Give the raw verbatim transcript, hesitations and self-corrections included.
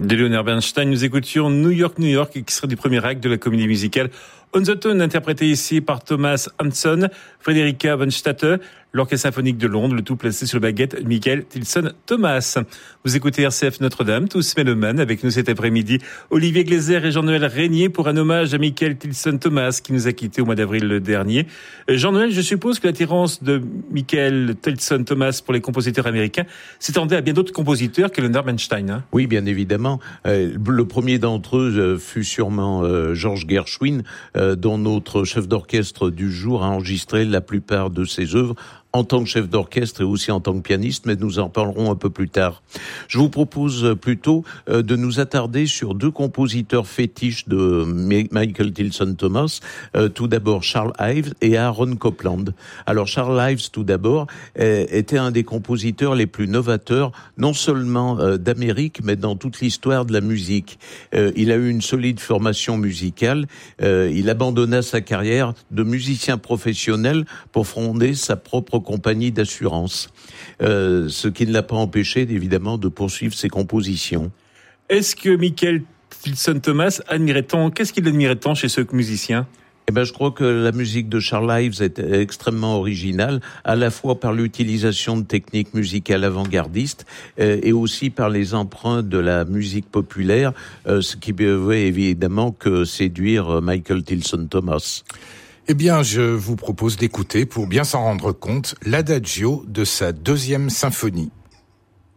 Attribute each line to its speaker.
Speaker 1: De Leonard Bernstein, nous écoutions New York, New York, extrait du premier acte de la comédie musicale On the Tone, interprété ici par Thomas Hampson, Frederica von Statte, l'Orchestre symphonique de Londres, le tout placé sur le baguette Michael Tilson Thomas. Vous écoutez R C F Notre-Dame, tous mélomanes, avec nous cet après-midi, Olivier Gleiser et Jean-Noël Régnier pour un hommage à Michael Tilson Thomas qui nous a quittés au mois d'avril dernier. Jean-Noël, je suppose que l'attirance de Michael Tilson Thomas pour les compositeurs américains s'étendait à bien d'autres compositeurs que Leonard Bernstein. Hein.
Speaker 2: Oui, bien évidemment. Euh, le premier d'entre eux fut sûrement euh, George Gershwin, euh, dont notre chef d'orchestre du jour a enregistré la plupart de ses œuvres en tant que chef d'orchestre et aussi en tant que pianiste, mais nous en parlerons un peu plus tard. Je vous propose plutôt de nous attarder sur deux compositeurs fétiches de Michael Tilson Thomas, tout d'abord Charles Ives et Aaron Copland. Alors Charles Ives, tout d'abord, était un des compositeurs les plus novateurs, non seulement d'Amérique, mais dans toute l'histoire de la musique. Il a eu une solide formation musicale, il abandonna sa carrière de musicien professionnel pour fonder sa propre compagnie d'assurance, euh, ce qui ne l'a pas empêché évidemment de poursuivre ses compositions.
Speaker 1: Est-ce que Michael Tilson Thomas admirait tant, qu'est-ce qu'il admirait tant chez ce musicien ?
Speaker 2: Eh ben, je crois que la musique de Charles Ives est extrêmement originale, à la fois par l'utilisation de techniques musicales avant-gardistes euh, et aussi par les emprunts de la musique populaire, euh, ce qui pouvait évidemment que séduire Michael Tilson Thomas.
Speaker 3: Eh bien, je vous propose d'écouter, pour bien s'en rendre compte, l'Adagio de sa deuxième symphonie.